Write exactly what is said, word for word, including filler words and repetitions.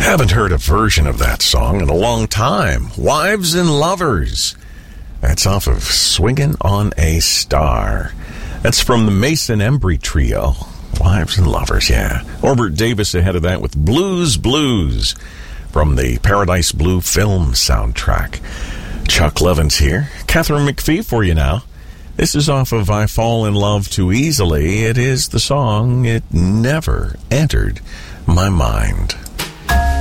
Haven't heard a version of that song in a long time. Wives and Lovers. That's off of Swingin' on a Star. That's from the Mason Embry Trio. Wives and Lovers, yeah. Orbert Davis ahead of that with Blues Blues from the Paradise Blue film soundtrack. Chuck Levin's here. Catherine McPhee for you now. This is off of I Fall in Love Too Easily. It is the song It Never Entered My Mind.